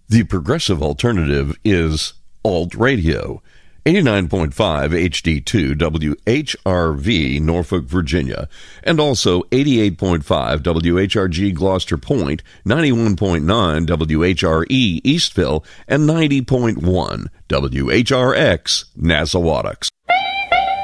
The progressive alternative is Alt Radio. 89.5 HD2 WHRV, Norfolk, Virginia, and also 88.5 WHRG, Gloucester Point, 91.9 WHRE, Eastville, and 90.1 WHRX, Nassawadox.